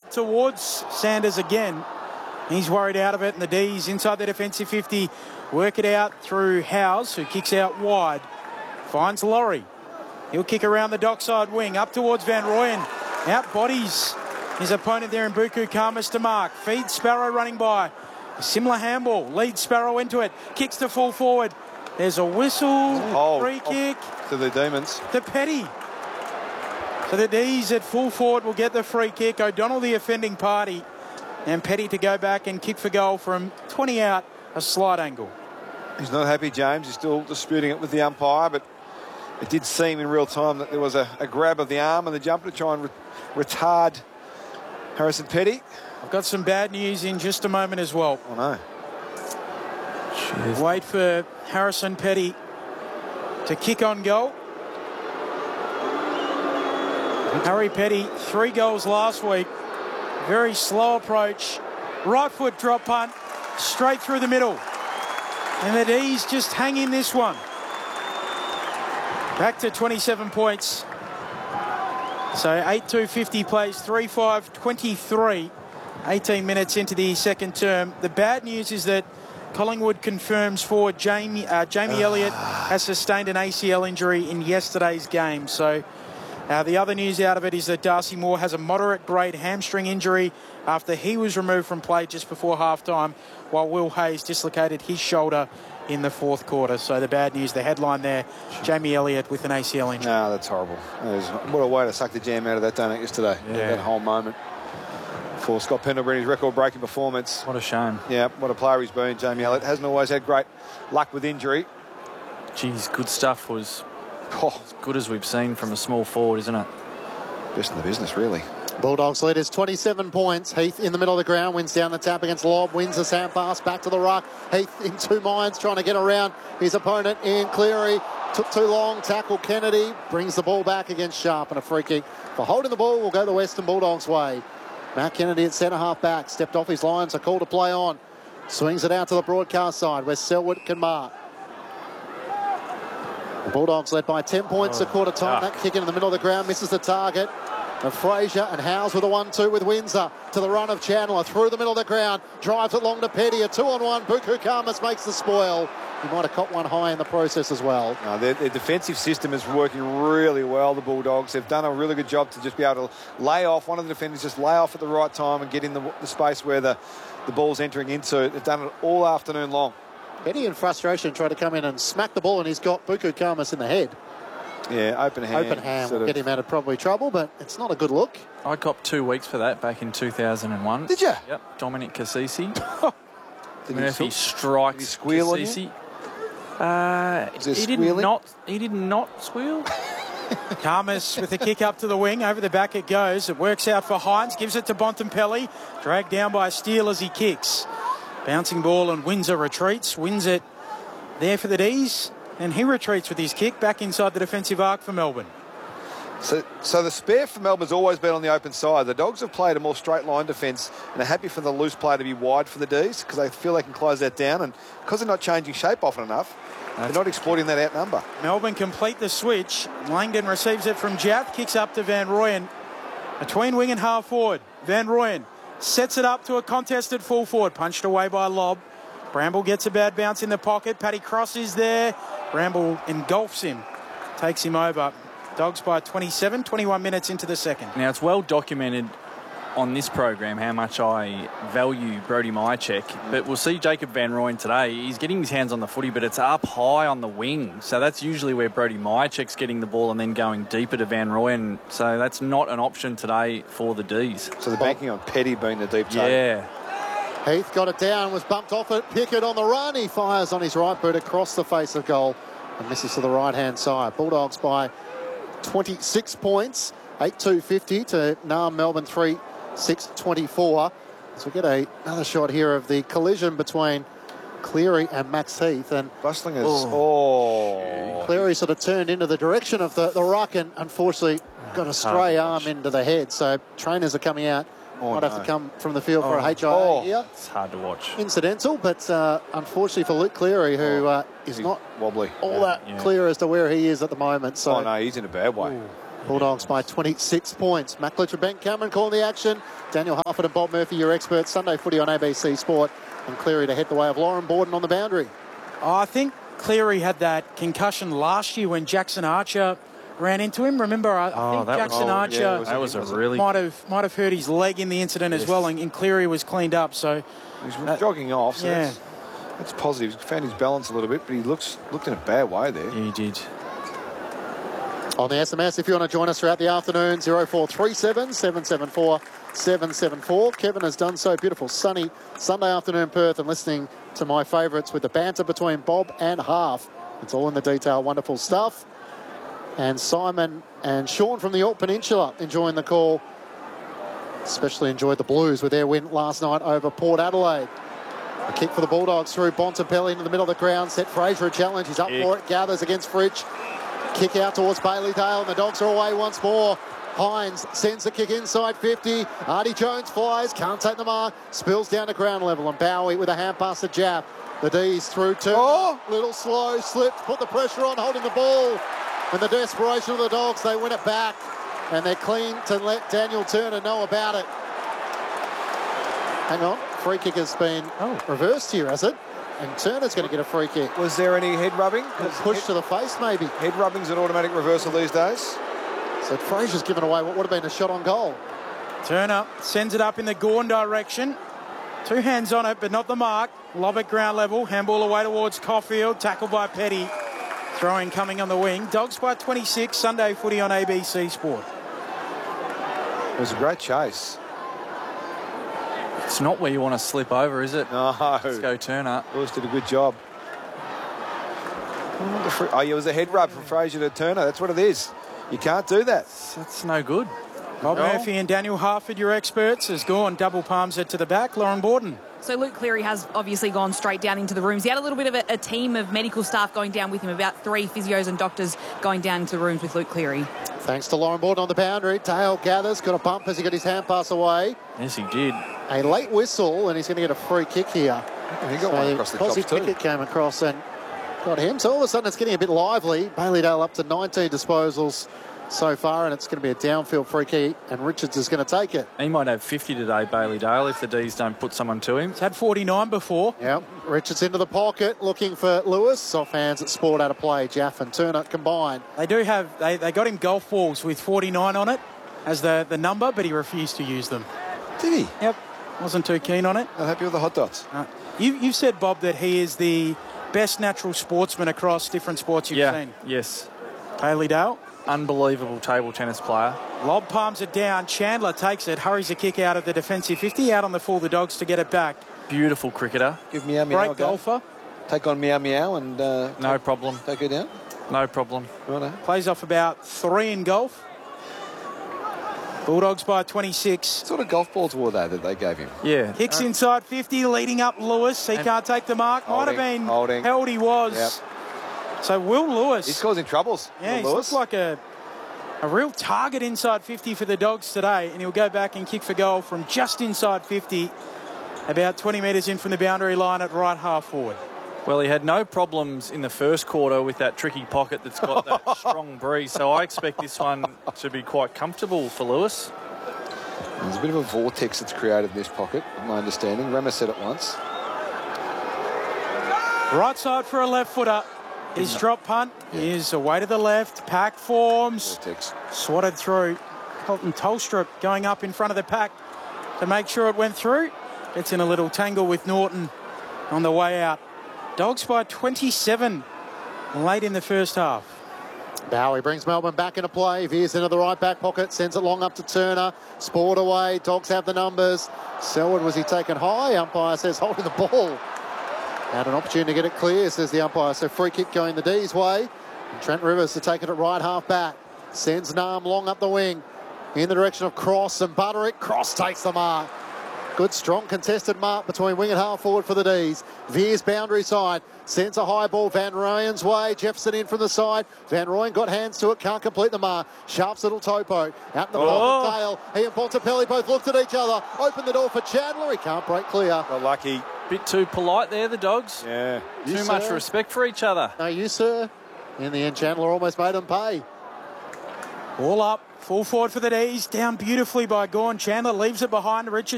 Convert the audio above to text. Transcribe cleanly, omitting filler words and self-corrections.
up towards Sanders again. He's worried out of it, and the D's inside the defensive 50 work it out through Howes, who kicks out wide. Finds Laurie. He'll kick around the dockside wing, up towards Van Rooyen. Out bodies his opponent there in Buku Khamis to mark. Feeds Sparrow running by. A similar handball. Leads Sparrow into it. Kicks to full forward. There's a whistle. Free kick. To the Demons. To Petty. So the D's at full forward will get the free kick. O'Donnell the offending party. And Petty to go back and kick for goal from 20 out, a slight angle. He's not happy, James. He's still disputing it with the umpire, but it did seem in real time that there was a grab of the arm and the jumper to try and retard Harrison Petty. I've got some bad news in just a moment as well. I know. Cheers. Wait for Harrison Petty to kick on goal. Harry Petty, 3 goals last week. Very slow approach. Right foot drop punt. Straight through the middle. And the D's just hang in this one. Back to 27 points. So 8-2-50 plays 3-5-23. 18 minutes into the second term. The bad news is that Collingwood confirms forward Jamie Elliott has sustained an ACL injury in yesterday's game. So the other news out of it is that Darcy Moore has a moderate grade hamstring injury after he was removed from play just before halftime, while Will Hayes dislocated his shoulder in the fourth quarter. So the bad news, the headline there, Jamie Elliott with an ACL injury. No, that's horrible. What a way to suck the jam out of that donut yesterday. Yeah. That whole moment. For Scott Pendlebury's record-breaking performance. What a shame. Yeah, what a player he's been, Jamie Elliott. Hasn't always had great luck with injury. Geez, good stuff. Was as good as we've seen from a small forward, isn't it? Best in the business, really. Bulldogs leaders 27 points. Heath in the middle of the ground, wins down the tap against Lobb, wins the sand pass back to the ruck. Heath in 2 minds, trying to get around his opponent in Cleary. Took too long, tackle Kennedy, brings the ball back against Sharp, and a free kick for holding the ball will go the Western Bulldogs' way. Matt Kennedy at centre half back, stepped off his lines, a call to play on. Swings it out to the broadcast side where Selwood can mark. The Bulldogs led by 10 points at quarter time. That kick in the middle of the ground misses the target of Fraser, and Howes with a 1-2 with Windsor to the run of Chandler through the middle of the ground, drives it long to Petty, a 2-on-1. Buku Khamis makes the spoil. He might have caught one high in the process as well. No, their defensive system is working really well, the Bulldogs. They've done a really good job to just be able to lay off. One of the defenders just lay off at the right time and get in the space where the ball's entering into. They've done it all afternoon long. Petty in frustration tried to come in and smack the ball, and he's got Buku Khamis in the head. Yeah, open hand. Open hand will get him out of probably trouble, but it's not a good look. I copped 2 weeks for that back in 2001. Did you? Yep. Dominic Cassisi. Did Murphy strikes did he squeal Cassisi. He did not squeal. Khamis with a kick up to the wing. Over the back it goes. It works out for Hines. Gives it to Bontempelli. Dragged down by Steele as he kicks. Bouncing ball, and Windsor retreats. Wins it there for the D's. And he retreats with his kick back inside the defensive arc for Melbourne. So the spare for Melbourne's always been on the open side. The Dogs have played a more straight line defence and are happy for the loose play to be wide for the D's because they feel they can close that down. And because they're not changing shape often enough, they're not exploiting that out number. Melbourne complete the switch. Langdon receives it from Jaff, kicks up to Van Rooyen. Between wing and half forward. Van Rooyen sets it up to a contested full forward. Punched away by Lobb. Bramble gets a bad bounce in the pocket. Paddy Cross is there. Bramble engulfs him. Takes him over. Dogs by 27, 21 minutes into the second. Now, it's well documented on this program how much I value Brodie Myercheck, but we'll see Jacob Van Rooyen today. He's getting his hands on the footy, but it's up high on the wing. So that's usually where Brodie Myercheck's getting the ball and then going deeper to Van Rooyen. So that's not an option today for the D's. So they're banking on Petty being the deep target. Yeah. Heath got it down, was bumped off it. Pickett on the run. He fires on his right boot across the face of goal and misses to the right-hand side. Bulldogs by 26 points, 8-2-50 to Naarm Melbourne 3-6-24. So we get another shot here of the collision between Cleary and Max Heath. And Bustling is... Cleary sort of turned into the direction of the ruck and unfortunately got a stray arm into the head. So trainers are coming out. Might have to come from the field for a HIA here. It's hard to watch. Incidental, but unfortunately for Luke Cleary, who is not wobbly. all that clear as to where he is at the moment. So no, he's in a bad way. Bulldogs by 26 points. Matt Glitcher, Ben Cameron calling the action. Daniel Harford and Bob Murphy, your experts. Sunday footy on ABC Sport. And Cleary to head the way of Lauren Borden on the boundary. Oh, I think Cleary had that concussion last year when Jackson Archer ran into him. Remember, I think Jackson Archer might have hurt his leg in the incident as well, and Cleary was cleaned up. So he's jogging off. So that's positive. He's found his balance a little bit, but he looked in a bad way there. Yeah, he did. On the SMS, if you want to join us throughout the afternoon, 0437 774 774. Kevin has done so. Beautiful sunny Sunday afternoon Perth, and listening to my favourites with the banter between Bob and Half. It's all in the detail. Wonderful stuff. And Simon and Sean from the York Peninsula enjoying the call. Especially enjoyed the Blues with their win last night over Port Adelaide. A kick for the Bulldogs through Bontempelli into the middle of the ground. Set Fraser a challenge. He's up for it. Gathers against Fridge. Kick out towards Bailey Dale, and the Dogs are away once more. Hines sends the kick inside 50. Artie Jones flies, can't take the mark, spills down to ground level, and Bowie with a hand pass to Jap. The D's through two. Little slow, slipped, put the pressure on, holding the ball. And the desperation of the Dogs, they win it back. And they're clean to let Daniel Turner know about it. Hang on, free kick has been reversed here, has it? And Turner's going to get a free kick. Was there any head rubbing? Push to the face, maybe. Head rubbing's an automatic reversal these days. So Fraser's given away what would have been a shot on goal. Turner sends it up in the Gawn direction. Two hands on it, but not the mark. Lob at ground level. Handball away towards Caulfield. Tackled by Petty. Throwing coming on the wing. Dogs by 26. Sunday footy on ABC Sport. It was a great chase. It's not where you want to slip over, is it? No. Let's go Turner. Lewis did a good job. Oh, yeah, it was a head rub from Fraser to Turner. That's what it is. You can't do that. That's no good. Bob Murphy and Daniel Harford, your experts, has gone. Double palms it to the back. Lauren Borden. So Luke Cleary has obviously gone straight down into the rooms. He had a little bit of a team of medical staff going down with him, about 3 physios and doctors going down into the rooms with Luke Cleary. Thanks to Lauren Borden on the boundary. Dale gathers, got a bump as he got his hand pass away. Yes, he did. A late whistle, and he's going to get a free kick here. He got one across the top too. Pickett came across and got him. So all of a sudden it's getting a bit lively. Bailey Dale up to 19 disposals so far, and it's going to be a downfield free kick, and Richards is going to take it. He might have 50 today, Bailey Dale, if the D's don't put someone to him. He's had 49 before. Yeah, Richards into the pocket, looking for Lewis. Off hands at Sport out of play. Jaff and Turner combined. They do have, they got him golf balls with 49 on it as the number, but he refused to use them. Did he? Yep. Wasn't too keen on it. I'm happy with the hot dots. You've said, Bob, that he is the best natural sportsman across different sports you've seen. Yes. Bailey Dale. Unbelievable table tennis player. Lob palms it down. Chandler takes it, hurries a kick out of the defensive 50, out on the full, the Dogs to get it back. Beautiful cricketer. Give Meow Meow Great golfer. Take on Meow Meow and... no problem. Take her down. No problem. Righto. Plays off about 3 in golf. Bulldogs by 26. What sort of golf balls were they that they gave him? Yeah. Kicks inside 50, leading up Lewis. He can't take the mark. Might have been held, he was. Yep. So Will Lewis. He's causing troubles. Yeah, he looks like a real target inside 50 for the Dogs today, and he'll go back and kick for goal from just inside 50, about 20 metres in from the boundary line at right half forward. Well, he had no problems in the first quarter with that tricky pocket that's got that strong breeze, so I expect this one to be quite comfortable for Lewis. There's a bit of a vortex that's created in this pocket, my understanding. Rama said it once. Right side for a left footer. His drop punt is away to the left. Pack forms. Vortex. Swatted through. Colton Tolstrup going up in front of the pack to make sure it went through. Gets in a little tangle with Norton on the way out. Dogs by 27 late in the first half. Bowie brings Melbourne back into play. Veers into the right back pocket. Sends it long up to Turner. Sport away. Dogs have the numbers. Selwood, was he taken high? Umpire says holding the ball. Had an opportunity to get it clear, says the umpire. So free kick going the D's way. And Trent Rivers to take it at right half back. Sends Nam long up the wing. In the direction of Cross and Butterick. Cross takes the mark. Good, strong, contested mark between wing and half forward for the D's. Veers boundary side. Sends a high ball Van Rooyen's way. Jefferson in from the side. Van Rooyen got hands to it. Can't complete the mark. Sharp's little topo. Out in the pocket, Dale. He and Bontempelli both looked at each other. Open the door for Chandler. He can't break clear. Got lucky. Bit too polite there, the Dogs. Yeah. Too much respect for each other. No, you, sir. In the end, Chandler almost made him pay. All up, full forward for the D's, down beautifully by Gawn. Chandler leaves it behind. Richards